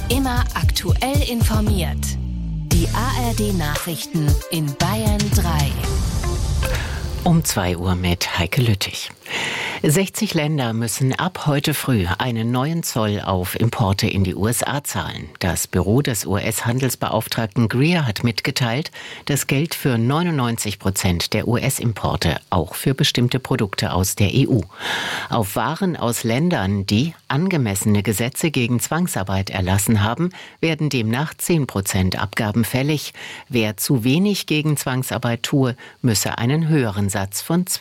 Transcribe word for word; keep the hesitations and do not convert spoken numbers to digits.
Immer aktuell informiert. Die A R D-Nachrichten in Bayern drei. Um zwei Uhr mit Heike Lüttich. sechzig Länder müssen ab heute früh einen neuen Zoll auf Importe in die U S A zahlen. Das Büro des U S-Handelsbeauftragten Greer hat mitgeteilt, das gilt für neunundneunzig Prozent der U S-Importe, auch für bestimmte Produkte aus der E U. Auf Waren aus Ländern, die angemessene Gesetze gegen Zwangsarbeit erlassen haben, werden demnach zehn Prozent Abgaben fällig. Wer zu wenig gegen Zwangsarbeit tue, müsse einen höheren Satz von